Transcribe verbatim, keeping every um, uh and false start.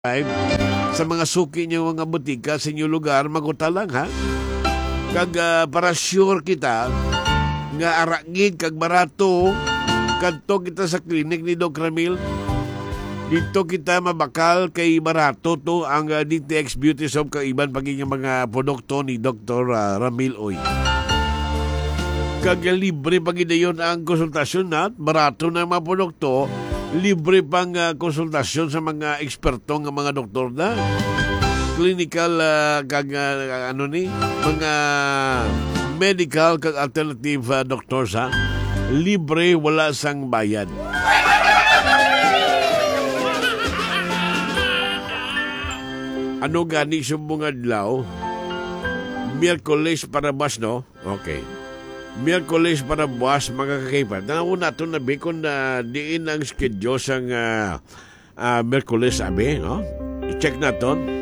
Right? Sa mga suki niyo mga butika sa inyong lugar, maguta lang ha. Kag uh, para sure kita nga arangid kag barato kadto kita sa klinik ni Doc Ramil. Dito kita mabakal kay barato to ang uh, D T X Beauty Soap kag iban paging mga produkto ni Doctor Uh, Ramil Oy. Kag libre pagidayon ang konsultasyon na barato na mga produkto. Libre pang uh, konsultasyon sa mga eksperto ng mga doktor na clinical uh, kag uh, ano ni mga medical kag alternative uh, doctors ha. Libre, wala sang bayad. Ano gani sumbong adlaw? Miyerkules para bus, no? Okay. Miyerkules para buwas mga kakaipan. Tanaw na ito na bikon na diin ang schedule sang uh, uh, Miyerkules, sabi, no? I-check na ito.